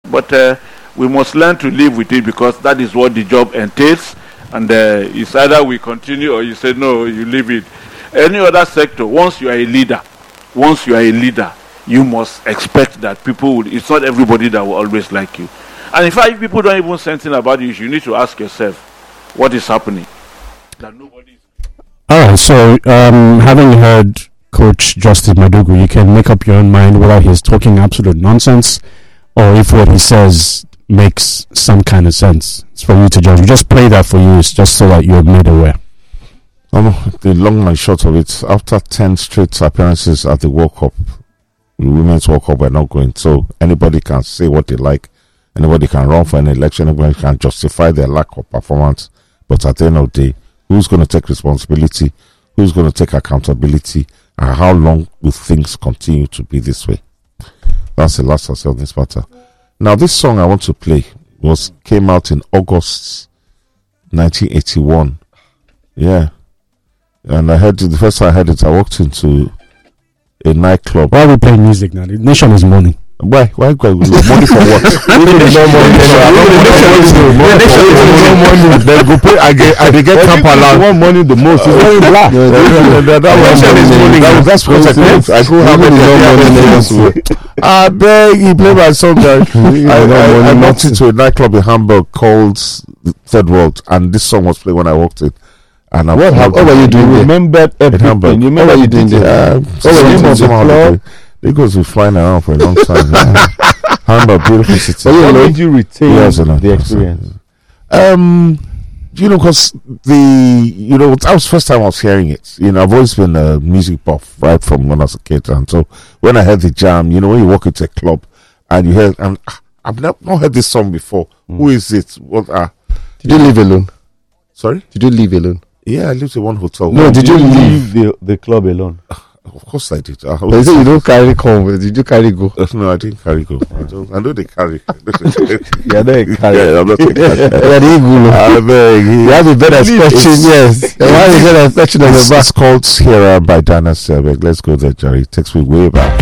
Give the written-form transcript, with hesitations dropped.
But we must learn to live with it because that is what the job entails. And it's either we continue or you say, no, you leave it. Any other sector, once you are a leader, you must expect that people will, it's not everybody that will always like you. And in fact, if people don't even say anything about you, you need to ask yourself, what is happening? That nobody is. All right, so having heard Coach Justice Madugu, you can make up your own mind whether he's talking absolute nonsense or if what he says makes some kind of sense. It's for you to judge. We just play that for you, just so that you're made aware. The long and short of it, after 10 straight appearances at the World Cup, the Women's World Cup, we're not going. So anybody can say what they like. Anybody can run for an election. Anybody can justify their lack of performance. But at the end of the day, who's going to take responsibility? Who's going to take accountability? And how long will things continue to be this way? That's the last I say on this matter. Now, this song I want to play came out in August 1981. Yeah. And I heard it, the first time I heard it, I walked into a nightclub. Why are we playing music now? The nation is mourning. Why money for what? We need no money. They go pay. I they get camp allowed. Want money the most. It's very black. That's because I go have I beg he play my song. I walked into a nightclub in Hamburg called Third World, and this song was played when I walked in. And what were you doing? You remembered everything. You remember what you doing there? They go to flying around for a long time. Hamburg, beautiful city. So how did you retain the experience? Because that was the first time I was hearing it. I've always been a music buff right from when I was a kid, and so when I heard the jam, when you walk into a club and you hear, and I've not heard this song before. Who is it? Did you live alone? Sorry? Did you live alone? Yeah, I lived in one hotel. No, did you leave the club alone? Of course I did. They say you don't carry come. Did you carry go? No, I didn't carry go. I know they carry. Yeah, they carry. Yeah, I'm not taking carry. You have a better section, yes. You have a better section on the back. It's called Sierra by Dana Selbek. Let's go there, Jerry. It takes me way back.